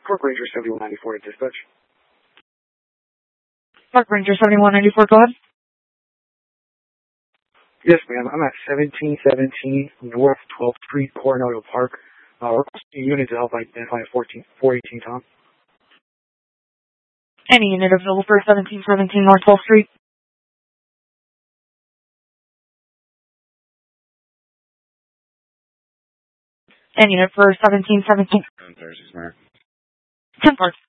Park Ranger 7194 to dispatch. Park Ranger 7194, go ahead. Yes, ma'am. I'm at 1717 North 12th Street, Coronado Park. Requesting a unit to help identify a 418 Tom. Any unit available for 1717 North 12th Street? Any unit for 1717? 10 Park.